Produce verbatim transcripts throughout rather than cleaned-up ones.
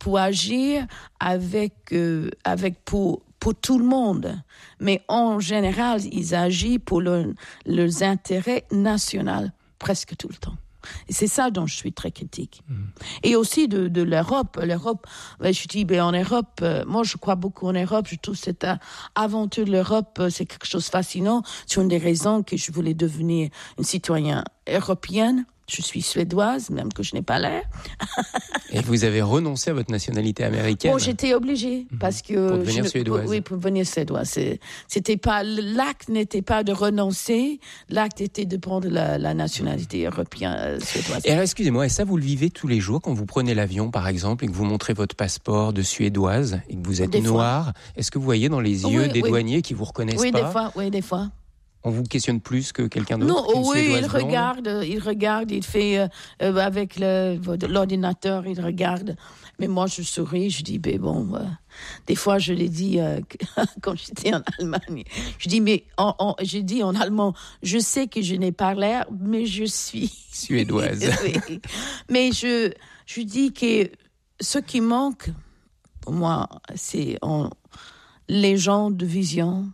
pour agir avec, euh, avec pour, pour tout le monde. Mais en général, ils agissent pour le, leurs intérêts nationaux, presque tout le temps. Et c'est ça dont je suis très critique. Mmh. Et aussi de, de l'Europe. L'Europe, ben, je dis, ben, en Europe, euh, moi je crois beaucoup en Europe. Je trouve cette euh, aventure de l'Europe, euh, c'est quelque chose de fascinant. C'est une des raisons que je voulais devenir une citoyenne européenne. Je suis suédoise, même que je n'ai pas l'air. Et vous avez renoncé à votre nationalité américaine? Bon, j'étais obligée, parce que... Pour devenir je, suédoise. Oui, pour devenir suédoise. C'est, c'était pas, l'acte n'était pas de renoncer, l'acte était de prendre la, la nationalité européenne euh, suédoise. Et alors, excusez-moi, et ça, vous le vivez tous les jours quand vous prenez l'avion, par exemple, et que vous montrez votre passeport de suédoise, et que vous êtes noire? Est-ce que vous voyez dans les yeux oui, des oui. douaniers qui vous reconnaissent oui, pas? Oui, des fois, oui, des fois. On vous questionne plus que quelqu'un d'autre? Non, oui, il blonde. regarde, il regarde, il fait euh, euh, avec le, l'ordinateur, il regarde. Mais moi, je souris, je dis, ben bon, euh, des fois, je l'ai dit euh, quand j'étais en Allemagne. Je dis, mais en, en, j'ai dit en allemand, je sais que je n'ai pas l'air, mais je suis suédoise. Oui. Mais je, je dis que ce qui manque, pour moi, c'est en, les gens de vision,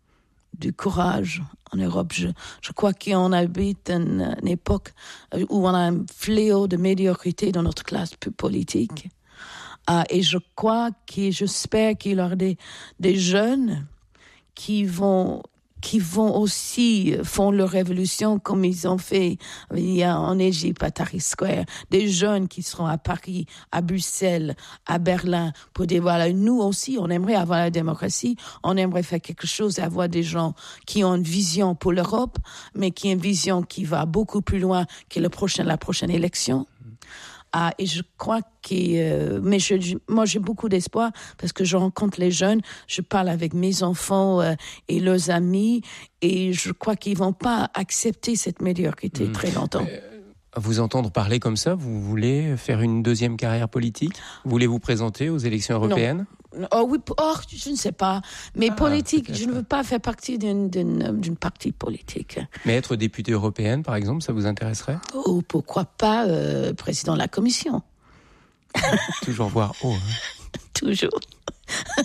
du courage en Europe. Je, je crois qu'on habite une, une époque où on a un fléau de médiocrité dans notre classe politique. Uh, et je crois que j'espère qu'il y aura des, des jeunes qui vont, qui vont aussi font leur révolution comme ils ont fait il y a en Égypte à Tahrir Square. Des jeunes qui seront à Paris, à Bruxelles, à Berlin pour dire voilà, nous aussi on aimerait avoir la démocratie, on aimerait faire quelque chose, avoir des gens qui ont une vision pour l'Europe, mais qui ont une vision qui va beaucoup plus loin que le prochain, la prochaine élection. Ah, et je crois que, euh, mais je, je, moi j'ai beaucoup d'espoir parce que je rencontre les jeunes, je parle avec mes enfants euh, et leurs amis, et je crois qu'ils vont pas accepter cette médiocrité mmh. très longtemps. Euh, à vous entendre parler comme ça, vous voulez faire une deuxième carrière politique? Vous voulez vous présenter aux élections européennes? Non. Oh oui, oh, je ne sais pas. Mais ah, politique, je ne veux pas faire partie d'une, d'une, d'une partie politique. Mais être députée européenne, par exemple, ça vous intéresserait? Oh, pourquoi pas euh, président de la Commission? Toujours voir haut. Hein. Toujours.